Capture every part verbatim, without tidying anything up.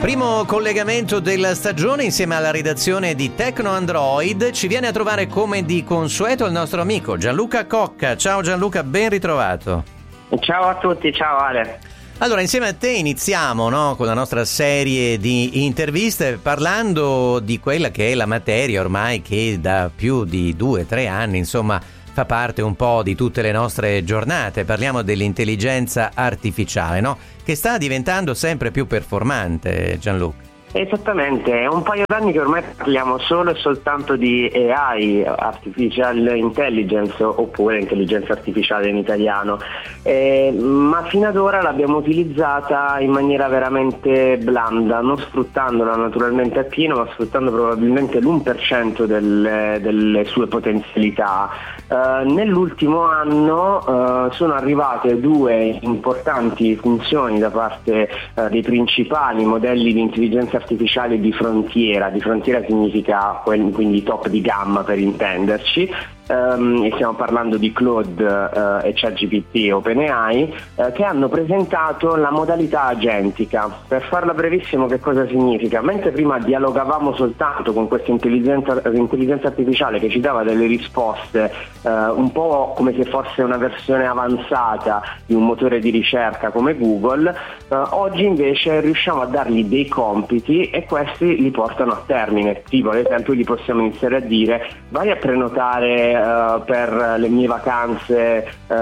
Primo collegamento della stagione insieme alla redazione di Tecno Android. Ci viene a trovare come di consueto il nostro amico Gianluca Cocca. Ciao Gianluca, ben ritrovato. Ciao a tutti, ciao Ale. Allora, insieme a te iniziamo, no, con la nostra serie di interviste parlando di quella che è la materia ormai che da più di due o tre anni, insomma, fa parte un po' di tutte le nostre giornate. Parliamo dell'intelligenza artificiale, no? Che sta diventando sempre più performante, Gianluca. Esattamente, è un paio d'anni che ormai parliamo solo e soltanto di A I, Artificial Intelligence, oppure intelligenza artificiale in italiano, eh, ma fino ad ora l'abbiamo utilizzata in maniera veramente blanda, non sfruttandola naturalmente appieno, ma sfruttando probabilmente l'uno per cento del, delle sue potenzialità. Uh, nell'ultimo anno uh, sono arrivate due importanti funzioni da parte uh, dei principali modelli di intelligenza artificiale di frontiera. Di frontiera significa quindi top di gamma, per intenderci. Um, e stiamo parlando di Claude uh, e ChatGPT e OpenAI, uh, che hanno presentato la modalità agentica. Per farla brevissimo, che cosa significa? Mentre prima dialogavamo soltanto con questa intelligenza, intelligenza artificiale che ci dava delle risposte uh, un po' come se fosse una versione avanzata di un motore di ricerca come Google, uh, oggi invece riusciamo a dargli dei compiti e questi li portano a termine. Tipo, ad esempio, gli possiamo iniziare a dire: vai a prenotare Uh, per le mie vacanze uh,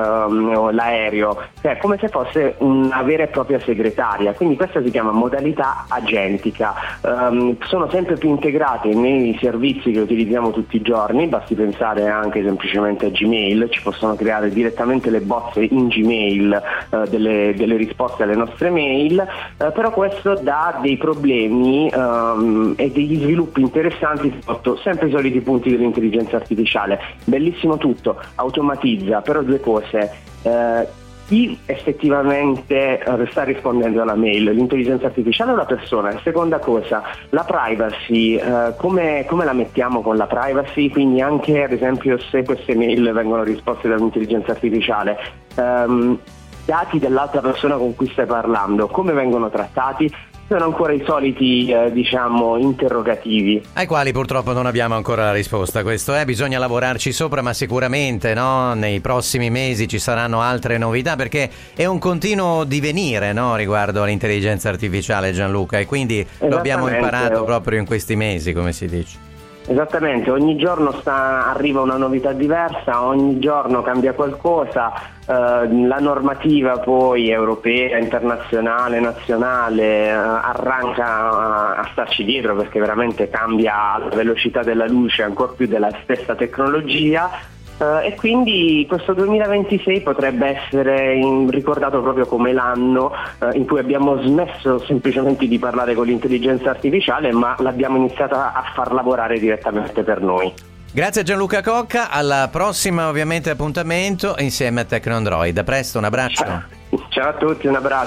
l'aereo, cioè come se fosse una vera e propria segretaria. Quindi questa si chiama modalità agentica. Um, sono sempre più integrate nei servizi che utilizziamo tutti i giorni, basti pensare anche semplicemente a Gmail. Ci possono creare direttamente le bozze in Gmail uh, delle, delle risposte alle nostre mail, uh, però questo dà dei problemi um, e degli sviluppi interessanti sotto sempre i soliti punti dell'intelligenza artificiale. Bellissimo tutto, automatizza, però due cose: eh, chi effettivamente sta rispondendo alla mail, l'intelligenza artificiale o la persona? E seconda cosa, la privacy, eh, come, come la mettiamo con la privacy? Quindi anche ad esempio se queste mail vengono risposte dall'intelligenza artificiale, ehm, dati dell'altra persona con cui stai parlando, come vengono trattati? Sono ancora i soliti, eh, diciamo, interrogativi. Ai quali purtroppo non abbiamo ancora la risposta. Questo è, bisogna lavorarci sopra, ma sicuramente, no, nei prossimi mesi ci saranno altre novità, perché è un continuo divenire, no, riguardo all'intelligenza artificiale, Gianluca, e quindi lo abbiamo imparato proprio in questi mesi, come si dice. Esattamente, ogni giorno sta, arriva una novità diversa, ogni giorno cambia qualcosa, eh, la normativa poi europea, internazionale, nazionale eh, arranca a, a starci dietro, perché veramente cambia alla velocità della luce, ancora più della stessa tecnologia. Uh, e quindi questo duemilaventisei potrebbe essere in, ricordato proprio come l'anno uh, in cui abbiamo smesso semplicemente di parlare con l'intelligenza artificiale, ma l'abbiamo iniziata a far lavorare direttamente per noi. Grazie a Gianluca Cocca, alla prossima ovviamente appuntamento insieme a Tecno Android. A presto, un abbraccio. Ciao, ciao a tutti, un abbraccio.